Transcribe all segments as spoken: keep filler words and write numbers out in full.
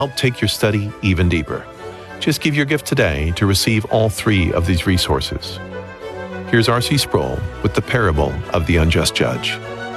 Help take your study even deeper. Just give your gift today to receive all three of these resources. Here's R C Sproul with the parable of the unjust judge.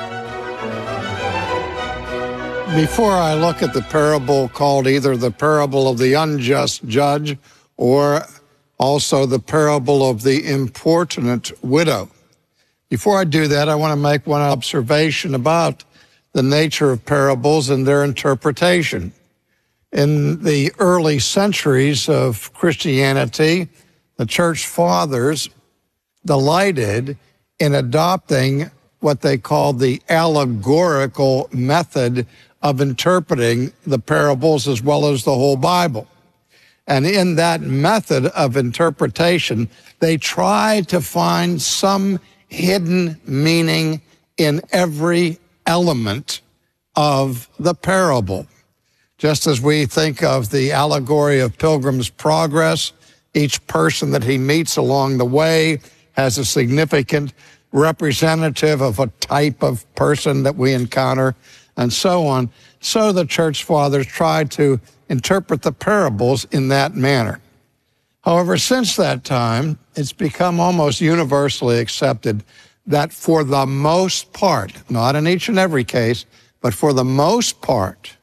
Before I look at the parable called either the parable of the unjust judge or also the parable of the importunate widow, before I do that, I want to make one observation about the nature of parables and their interpretation. In the early centuries of Christianity, the church fathers delighted in adopting what they called the allegorical method of interpreting the parables as well as the whole Bible. And in that method of interpretation, they tried to find some hidden meaning in every element of the parable. Just as we think of the allegory of Pilgrim's Progress, each person that he meets along the way has a significant representative of a type of person that we encounter, and so on. So the church fathers tried to interpret the parables in that manner. However, since that time, it's become almost universally accepted that for the most part, not in each and every case, but for the most part,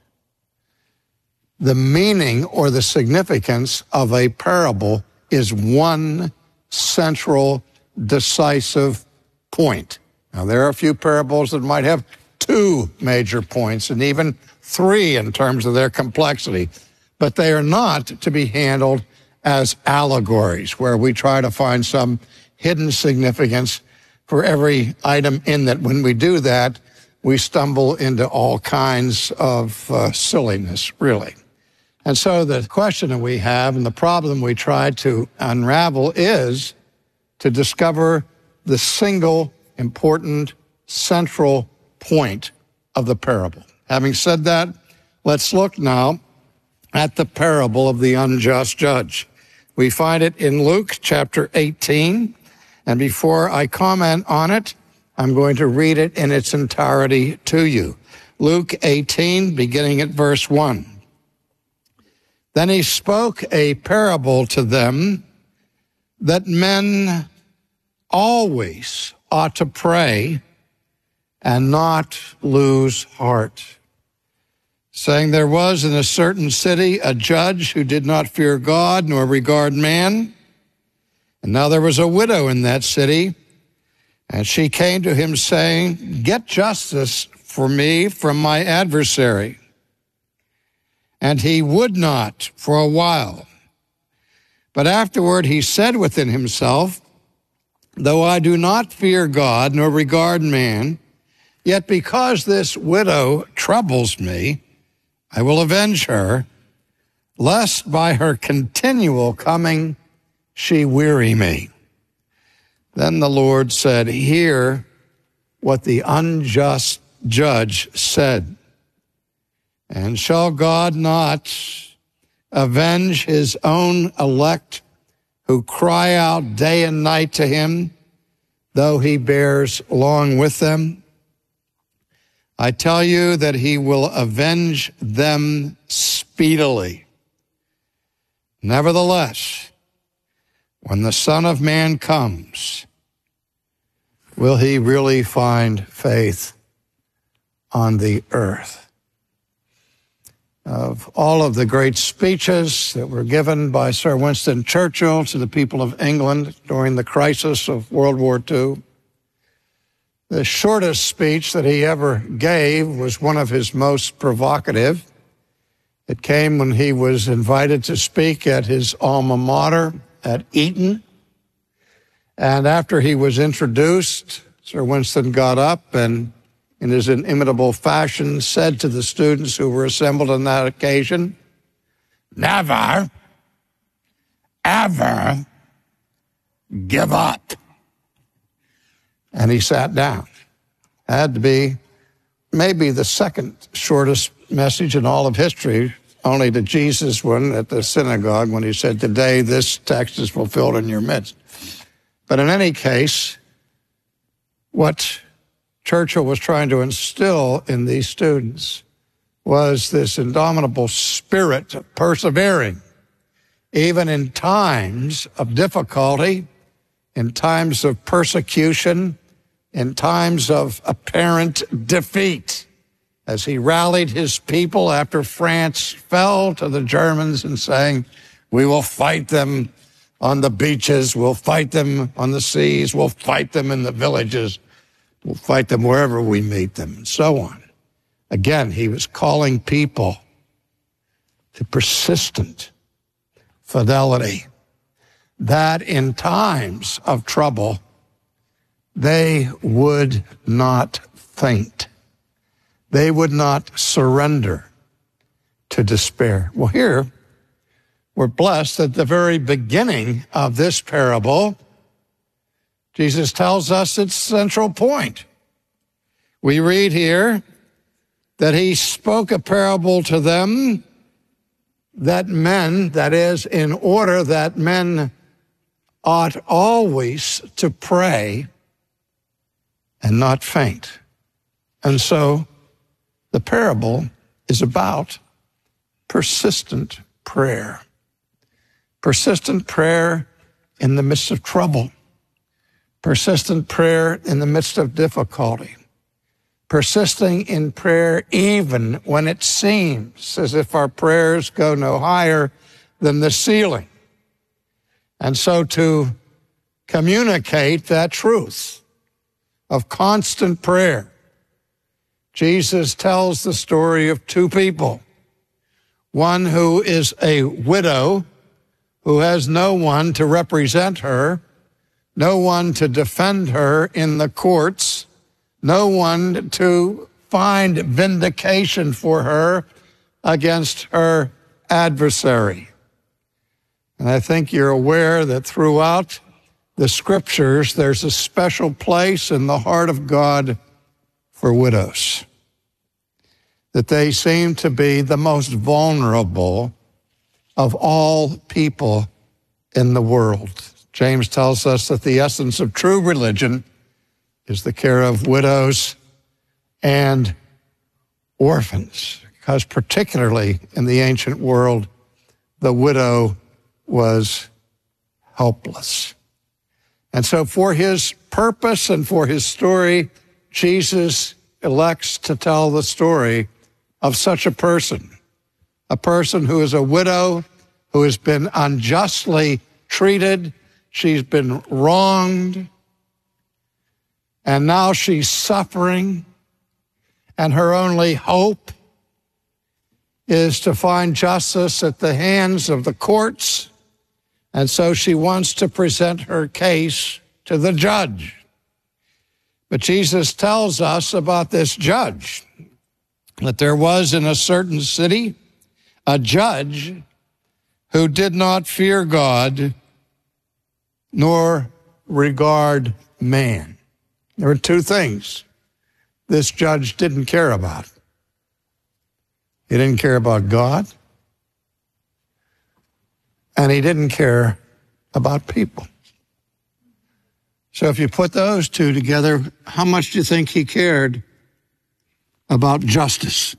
the meaning or the significance of a parable is one central, decisive point. Now, there are a few parables that might have two major points and even three in terms of their complexity, but they are not to be handled as allegories where we try to find some hidden significance for every item in that. When we do that, we stumble into all kinds of uh, silliness, really. And so the question that we have and the problem we try to unravel is to discover the single important central point of the parable. Having said that, let's look now at the parable of the unjust judge. We find it in Luke chapter eighteen, and before I comment on it, I'm going to read it in its entirety to you. Luke eighteen, beginning at verse one. Then he spoke a parable to them that men always ought to pray and not lose heart, saying, there was in a certain city a judge who did not fear God nor regard man. And now there was a widow in that city, and she came to him saying, get justice for me from my adversary. And he would not for a while. But afterward he said within himself, though I do not fear God nor regard man, yet because this widow troubles me, I will avenge her, lest by her continual coming she weary me. Then the Lord said, hear what the unjust judge said. And shall God not avenge his own elect who cry out day and night to him, though he bears long with them? I tell you that he will avenge them speedily. Nevertheless, when the Son of Man comes, will he really find faith on the earth? Of all of the great speeches that were given by Sir Winston Churchill to the people of England during the crisis of World War Two, the shortest speech that he ever gave was one of his most provocative. It came when he was invited to speak at his alma mater at Eton. And after he was introduced, Sir Winston got up and, in his inimitable fashion, said to the students who were assembled on that occasion, never, ever give up. And he sat down. Had to be maybe the second shortest message in all of history, only to Jesus one at the synagogue when he said, today this text is fulfilled in your midst. But in any case, what Churchill was trying to instill in these students was this indomitable spirit of persevering, even in times of difficulty, in times of persecution, in times of apparent defeat, as he rallied his people after France fell to the Germans and saying, we will fight them on the beaches, we'll fight them on the seas, we'll fight them in the villages, we'll fight them wherever we meet them, and so on. Again, he was calling people to persistent fidelity, that in times of trouble, they would not faint. They would not surrender to despair. Well, here, we're blessed at the very beginning of this parable. Jesus tells us its central point. We read here that he spoke a parable to them that men, that is, in order that men ought always to pray and not faint. And so the parable is about persistent prayer. Persistent prayer in the midst of trouble. Persistent prayer in the midst of difficulty. Persisting in prayer even when it seems as if our prayers go no higher than the ceiling. And so to communicate that truth of constant prayer, Jesus tells the story of two people. One who is a widow who has no one to represent her, no one to defend her in the courts, no one to find vindication for her against her adversary. And I think you're aware that throughout the scriptures, there's a special place in the heart of God for widows, that they seem to be the most vulnerable of all people in the world. James tells us that the essence of true religion is the care of widows and orphans, because particularly in the ancient world, the widow was helpless. And so for his purpose and for his story, Jesus elects to tell the story of such a person, a person who is a widow, who has been unjustly treated, she's been wronged, and now she's suffering, and her only hope is to find justice at the hands of the courts, and so she wants to present her case to the judge. But Jesus tells us about this judge, that there was in a certain city a judge who did not fear God nor regard man. There were two things this judge didn't care about. He didn't care about God, and he didn't care about people. So if you put those two together, how much do you think he cared about justice?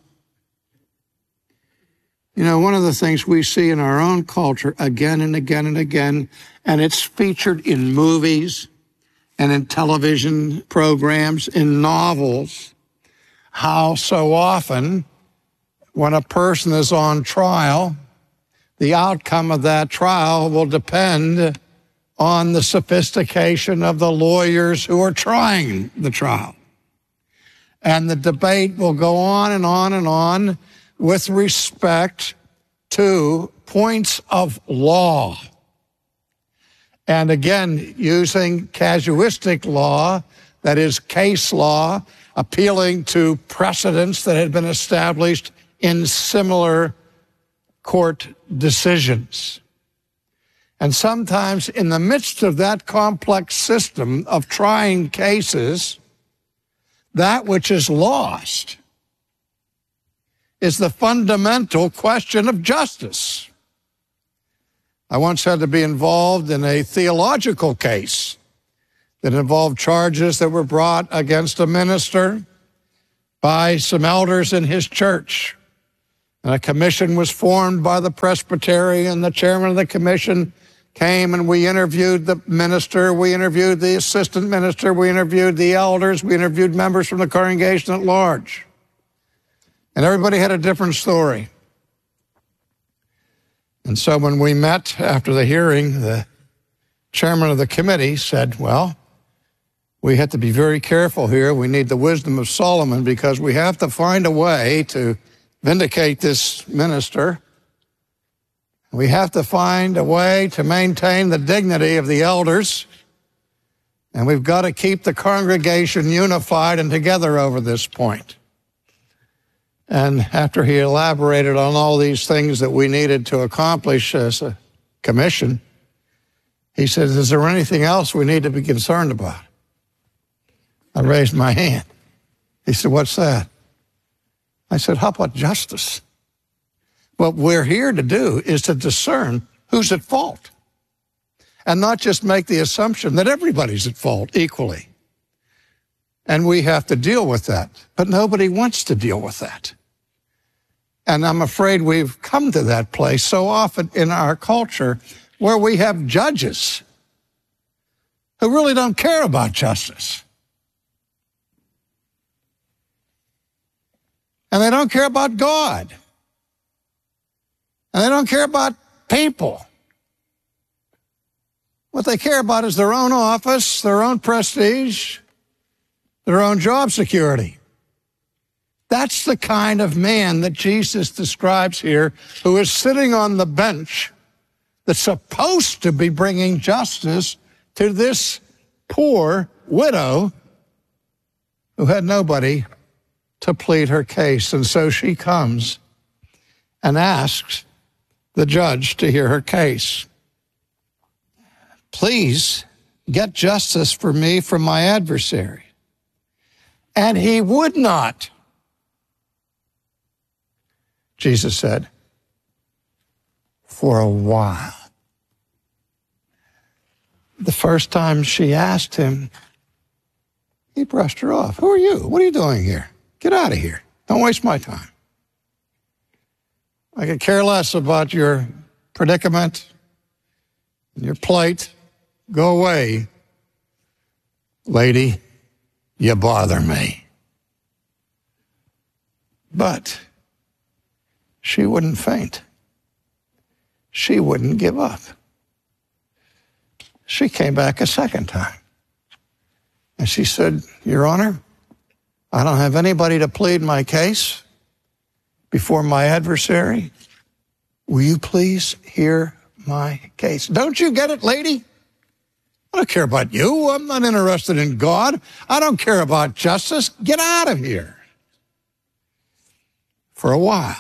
You know, one of the things we see in our own culture again and again and again, and it's featured in movies and in television programs, in novels, how so often when a person is on trial, the outcome of that trial will depend on the sophistication of the lawyers who are trying the trial. And the debate will go on and on and on with respect to points of law. And again, using casuistic law, that is case law, appealing to precedents that had been established in similar court decisions. And sometimes in the midst of that complex system of trying cases, that which is lost is the fundamental question of justice. I once had to be involved in a theological case that involved charges that were brought against a minister by some elders in his church. And a commission was formed by the presbytery, and the chairman of the commission came, and we interviewed the minister, we interviewed the assistant minister, we interviewed the elders, we interviewed members from the congregation at large. And everybody had a different story. And so when we met after the hearing, the chairman of the committee said, well, we have to be very careful here. We need the wisdom of Solomon because we have to find a way to vindicate this minister. We have to find a way to maintain the dignity of the elders. And we've got to keep the congregation unified and together over this point. And after he elaborated on all these things that we needed to accomplish as a commission, he said, is there anything else we need to be concerned about? I raised my hand. He said, what's that? I said, how about justice? What we're here to do is to discern who's at fault and not just make the assumption that everybody's at fault equally. And we have to deal with that. But nobody wants to deal with that. And I'm afraid we've come to that place so often in our culture where we have judges who really don't care about justice. And they don't care about God. And they don't care about people. What they care about is their own office, their own prestige, their own job security. That's the kind of man that Jesus describes here, who is sitting on the bench that's supposed to be bringing justice to this poor widow who had nobody to plead her case. And so she comes and asks the judge to hear her case. Please get justice for me from my adversary. And he would not. Jesus said, for a while. The first time she asked him, he brushed her off. Who are you? What are you doing here? Get out of here. Don't waste my time. I could care less about your predicament, your plight. Go away. Lady, you bother me. But she wouldn't faint. She wouldn't give up. She came back a second time. And she said, Your Honor, I don't have anybody to plead my case before my adversary. Will you please hear my case? Don't you get it, lady? I don't care about you. I'm not interested in God. I don't care about justice. Get out of here. For a while.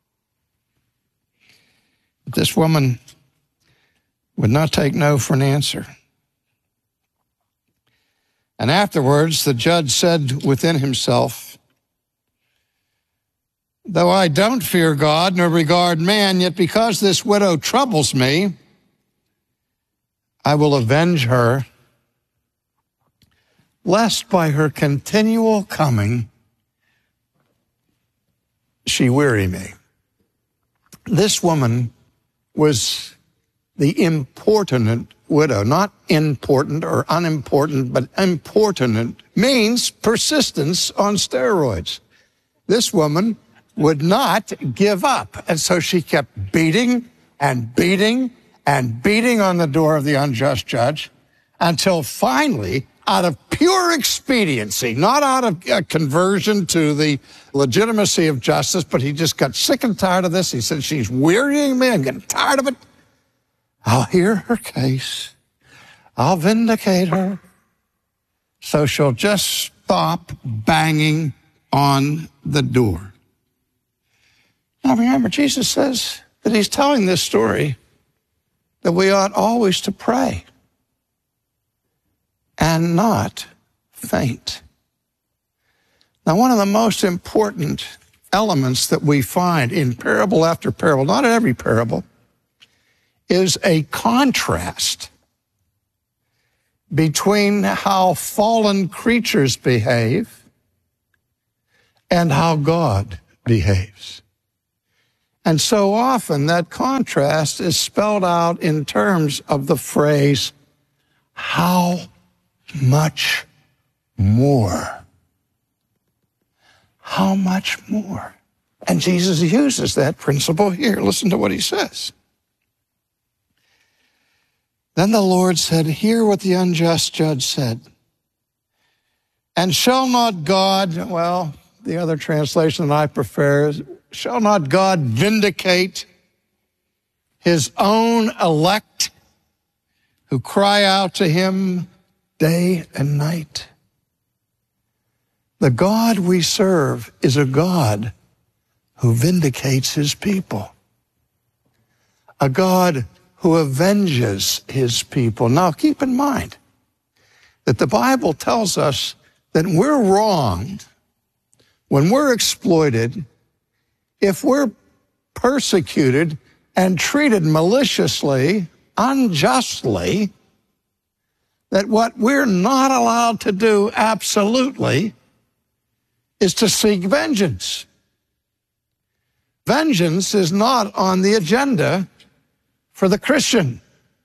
This woman would not take no for an answer. And afterwards, the judge said within himself, though I don't fear God nor regard man, yet because this widow troubles me, I will avenge her, lest by her continual coming she weary me. This woman was the importunate widow, not important or unimportant, but importunate means persistence on steroids. This woman would not give up, and so she kept beating and beating and beating on the door of the unjust judge until finally, out of pure expediency, not out of a conversion to the legitimacy of justice, but he just got sick and tired of this. He said, she's wearying me. I'm getting tired of it. I'll hear her case. I'll vindicate her. So she'll just stop banging on the door. Now remember, Jesus says that he's telling this story that we ought always to pray and not faint. Now, one of the most important elements that we find in parable after parable, not in every parable, is a contrast between how fallen creatures behave and how God behaves. And so often that contrast is spelled out in terms of the phrase, how much more? How much more? And Jesus uses that principle here. Listen to what he says. Then the Lord said, hear what the unjust judge said. And shall not God, well, the other translation that I prefer is, shall not God vindicate his own elect who cry out to him day and night? The God we serve is a God who vindicates his people, a God who avenges his people. Now, keep in mind that the Bible tells us that we're wronged, when we're exploited, if we're persecuted and treated maliciously, unjustly, that what we're not allowed to do absolutely is to seek vengeance. Vengeance is not on the agenda for the Christian.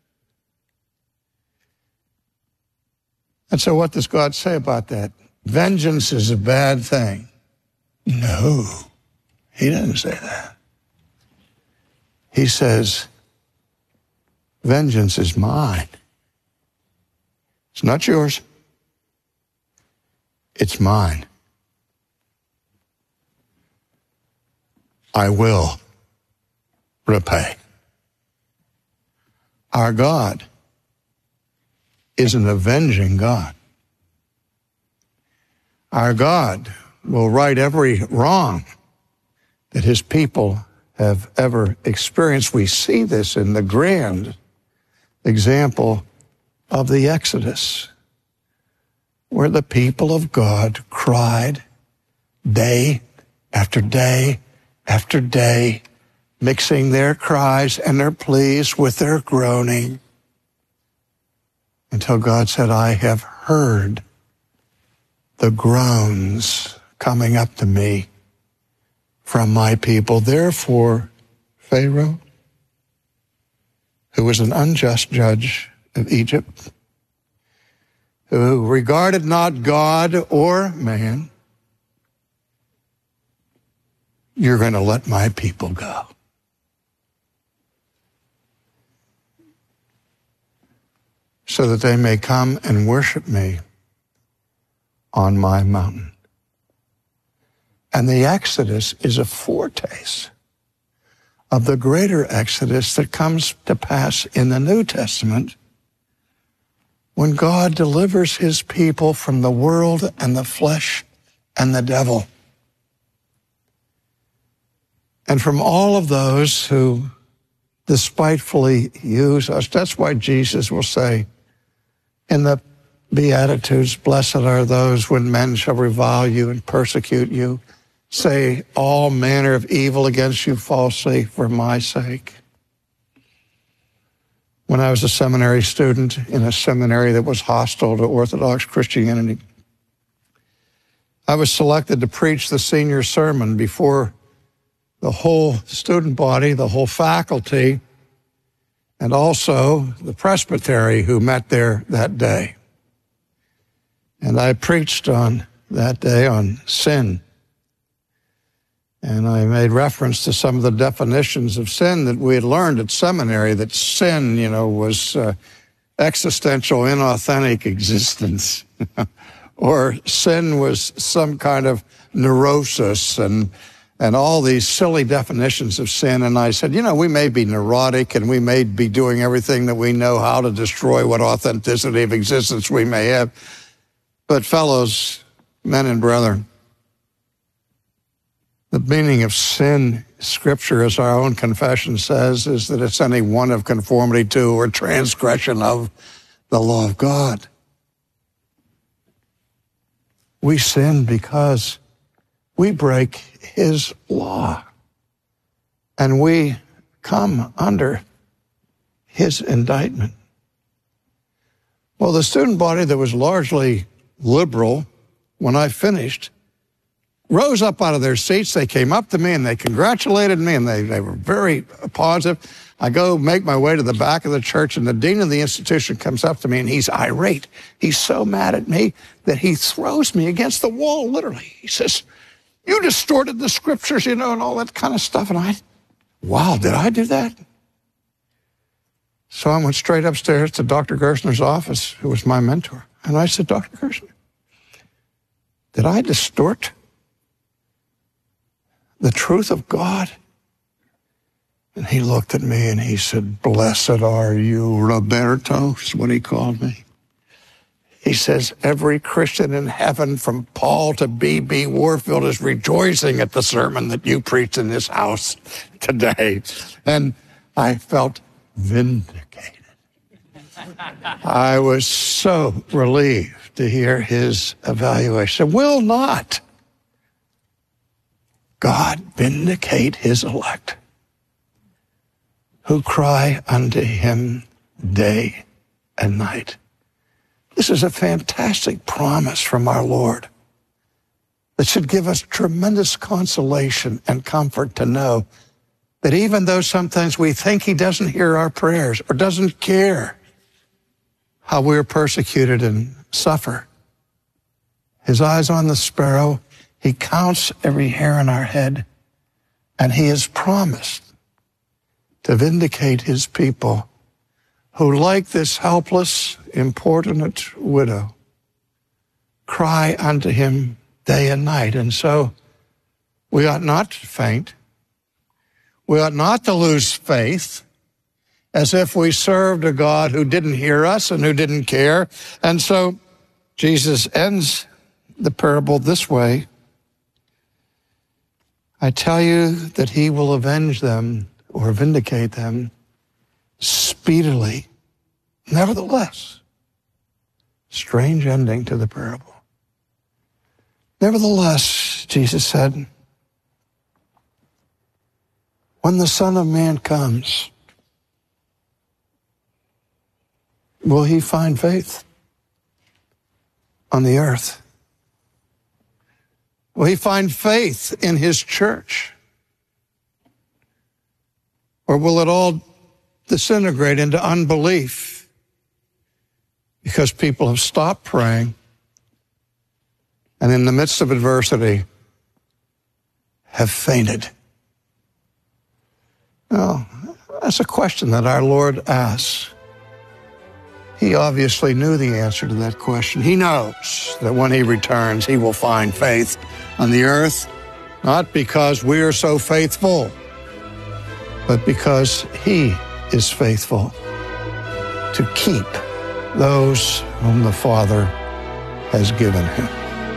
And so what does God say about that? Vengeance is a bad thing. No, he doesn't say that. He says, vengeance is mine. It's not yours. It's mine. I will repay. Our God is an avenging God. Our God will right every wrong that his people have ever experienced. We see this in the grand example of the Exodus, where the people of God cried day after day after day, mixing their cries and their pleas with their groaning, until God said, I have heard the groans coming up to me from my people. Therefore, Pharaoh, who was an unjust judge of Egypt, who regarded not God or man, you're going to let my people go. So that they may come and worship me on my mountain. And the Exodus is a foretaste of the greater Exodus that comes to pass in the New Testament, when God delivers his people from the world and the flesh and the devil, and from all of those who despitefully use us. That's why Jesus will say in the Beatitudes, blessed are those when men shall revile you and persecute you, say all manner of evil against you falsely for my sake. When I was a seminary student in a seminary that was hostile to Orthodox Christianity, I was selected to preach the senior sermon before the whole student body, the whole faculty, and also the presbytery who met there that day. And I preached on that day on sin. And I made reference to some of the definitions of sin that we had learned at seminary, that sin, you know, was uh, existential, inauthentic existence. Or sin was some kind of neurosis, and and all these silly definitions of sin. And I said, you know, we may be neurotic and we may be doing everything that we know how to destroy what authenticity of existence we may have. But fellows, men and brethren, the meaning of sin, Scripture, as our own confession says, is that it's any one of conformity to or transgression of the law of God. We sin because we break his law, and we come under his indictment. Well, the student body that was largely liberal when I finished rose up out of their seats. They came up to me and they congratulated me, and they, they were very positive. I go make my way to the back of the church, and the dean of the institution comes up to me, and he's irate. He's so mad at me that he throws me against the wall, literally. He says, "You distorted the scriptures, you know, and all that kind of stuff." And I, wow, did I do that? So I went straight upstairs to Doctor Gerstner's office, who was my mentor. And I said, "Doctor Gerstner, did I distort the truth of God?" And he looked at me and he said, "Blessed are you, Roberto," is what he called me. He says, "Every Christian in heaven, from Paul to B B Warfield, is rejoicing at the sermon that you preached in this house today." And I felt vindicated. I was so relieved to hear his evaluation. Will not God vindicate his elect, who cry unto him day and night? This is a fantastic promise from our Lord that should give us tremendous consolation and comfort to know that even though sometimes we think he doesn't hear our prayers or doesn't care how we're persecuted and suffer, his eyes on the sparrow, he counts every hair on our head, and he has promised to vindicate his people who, like this helpless, importunate widow, cry unto him day and night. And so we ought not to faint. We ought not to lose faith as if we served a God who didn't hear us and who didn't care. And so Jesus ends the parable this way: "I tell you that he will avenge them," or vindicate them, "speedily. Nevertheless," strange ending to the parable. "Nevertheless," Jesus said, "when the Son of Man comes, will he find faith on the earth? Will he find faith in his church? Or will it all disintegrate into unbelief because people have stopped praying and in the midst of adversity have fainted?" Now, that's a question that our Lord asks. He obviously knew the answer to that question. He knows that when he returns, he will find faith on the earth, not because we are so faithful, but because he is faithful to keep those whom the Father has given him.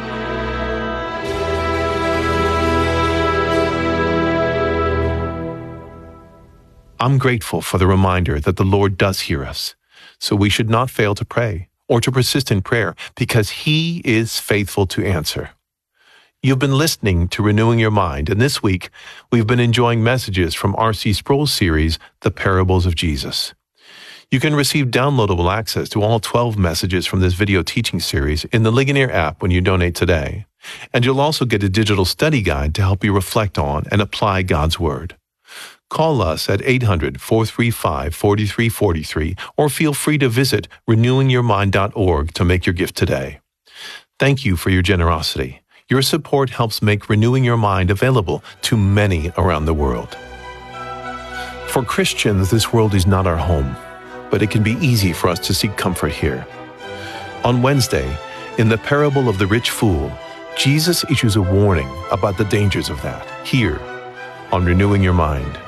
I'm grateful for the reminder that the Lord does hear us, so we should not fail to pray or to persist in prayer, because he is faithful to answer. You've been listening to Renewing Your Mind, and this week we've been enjoying messages from R C Sproul's series, The Parables of Jesus. You can receive downloadable access to all twelve messages from this video teaching series in the Ligonier app when you donate today, and you'll also get a digital study guide to help you reflect on and apply God's Word. Call us at eight hundred, four three five, four three four three or feel free to visit renewing your mind dot org to make your gift today. Thank you for your generosity. Your support helps make Renewing Your Mind available to many around the world. For Christians, this world is not our home, but it can be easy for us to seek comfort here. On Wednesday, in the parable of the rich fool, Jesus issues a warning about the dangers of that, here on Renewing Your Mind.